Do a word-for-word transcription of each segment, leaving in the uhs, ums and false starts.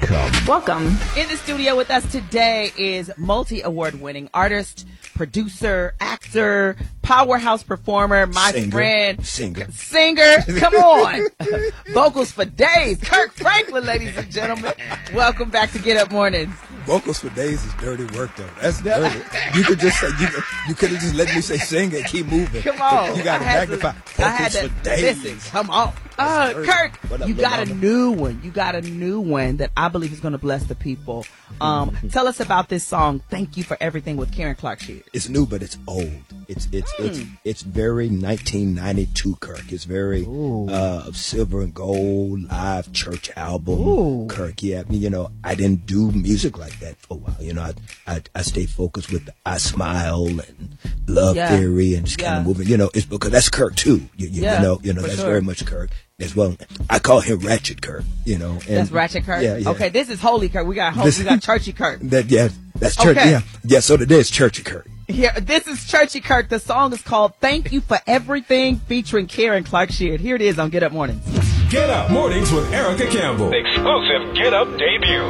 Welcome. Welcome. In the studio with us today is multi-award winning artist, producer, actor, powerhouse performer, my singer, friend. Singer. Singer. Come on. Vocals for days. Kirk Franklin, ladies and gentlemen. Welcome back to Get Up Mornings. Vocals for days is dirty work, though. That's dirty. You could just say, you, you could have just let me say singer and keep moving. Come on. You got to magnify. To, I had Vocals to for days. listen. Come on. Uh, Kirk, you got a new one. You got a new one that I believe is going to bless the people. Um, tell us about this song, Thank You for Everything, with Karen Clark Sheard. It's new, but it's old. It's it's mm. it's it's very nineteen ninety-two, Kirk. It's very uh, silver and gold live church album, Ooh. Kirk. Yeah, I mean, you know, I didn't do music like that for a while. You know, I I, I stayed focused with the I Smile and Love yeah. Theory and just kind of yeah. moving. You know, it's because that's Kirk too. You, you, yeah, you know, you know, that's sure. very much Kirk as well. I call him Ratchet Kirk. You know, and that's Ratchet Kirk. Yeah, yeah. Okay, this is Holy Kirk. We got holy, we got Churchy Kirk. That yeah, that's church. Okay. Yeah, yeah. So today is Churchy Kirk. Here, this is Churchy Kirk. The song is called Thank You for Everything, featuring Karen Clark Sheard. Here it is on Get Up Mornings. Get Up Mornings with Erica Campbell. Exclusive Get Up debut.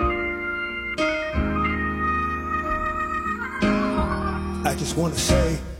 I just want to say